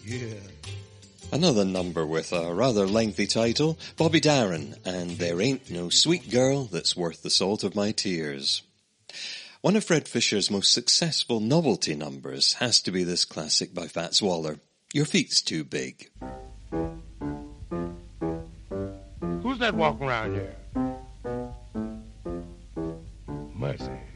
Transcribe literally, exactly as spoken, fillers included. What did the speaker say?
Yeah. Another number with a rather lengthy title, Bobby Darin, and There Ain't No Sweet Girl That's Worth the Salt of My Tears. One of Fred Fisher's most successful novelty numbers has to be this classic by Fats Waller, Your Feet's Too Big. Who's that walking around here? Mercy.